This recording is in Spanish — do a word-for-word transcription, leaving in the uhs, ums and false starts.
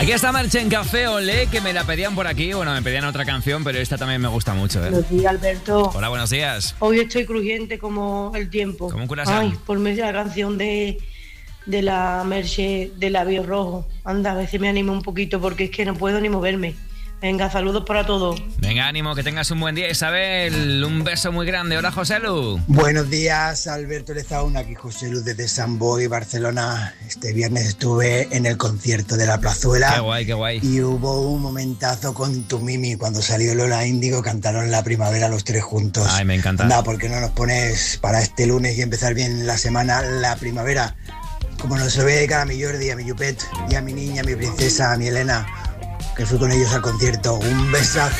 Aquí está Merche en Café Olé, que me la pedían por aquí. Bueno, me pedían otra canción, pero esta también me gusta mucho, ¿eh? Buenos días, Alberto. Hola, buenos días. Hoy estoy crujiente como el tiempo. Como un curasán. Ay, por medio de la canción de, de la Merche de Labios Rojos. Anda, a veces me animo un poquito porque es que no puedo ni moverme. Venga, saludos para todos. Venga, ánimo, que tengas un buen día, Isabel. Un beso muy grande. Hola, José Lu. Buenos días, Alberto Lezaun, aquí José Lu desde San Boi, Barcelona. Este viernes estuve en el concierto de La Plazuela. Qué guay, qué guay. Y hubo un momentazo con tu Mimi, cuando salió Lola Índigo, cantaron La Primavera los tres juntos. Ay, me encanta. Anda, ¿por qué no nos pones para este lunes y empezar bien la semana La Primavera? Como nos lo voy a dedicar a mi Jordi, a mi Yupet y a mi niña, a mi princesa, a mi Elena, que fui con ellos al concierto. Un besazo.